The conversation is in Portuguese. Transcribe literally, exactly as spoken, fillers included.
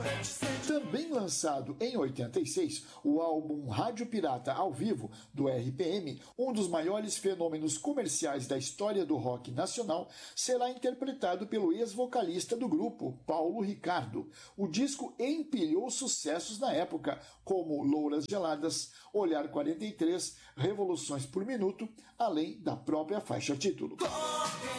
Também lançado em oitenta e seis, o álbum Rádio Pirata ao Vivo, do R P M, um dos maiores fenômenos comerciais da história do rock nacional, será interpretado pelo ex-vocalista do grupo, Paulo Ricardo. O disco empilhou sucessos na época, como Louras Geladas, Olhar quarenta e três, Revoluções por Minuto, além da própria faixa título.